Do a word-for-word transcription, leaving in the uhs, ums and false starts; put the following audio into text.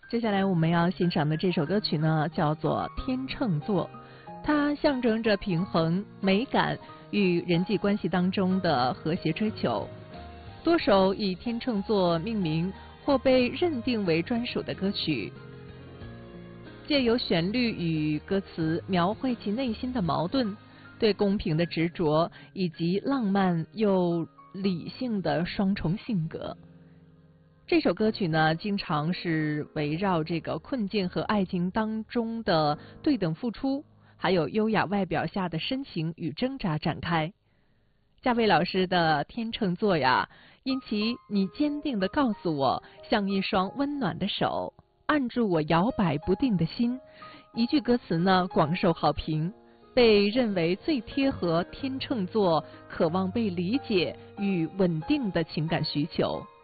接下来我们要欣赏的这首歌曲呢，叫做《天秤座》，它象征着平衡、美感与人际关系当中的和谐追求。多首以天秤座命名或被认定为专属的歌曲，借由旋律与歌词描绘其内心的矛盾、对公平的执着以及浪漫又理性的双重性格。这首歌曲呢，经常是围绕这个困境和爱情当中的对等付出，还有优雅外表下的深情与挣扎展开。嘉伟老师的天秤座呀，因其你坚定地告诉我，像一双温暖的手，按住我摇摆不定的心。一句歌词呢，广受好评，被认为最贴合天秤座渴望被理解与稳定的情感需求。